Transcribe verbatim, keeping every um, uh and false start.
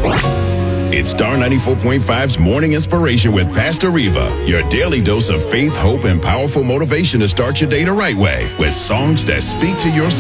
It's Star ninety-four point five's Morning Inspiration with Pastor Reva, your daily dose of faith, hope, and powerful motivation to start your day the right way with songs that speak to your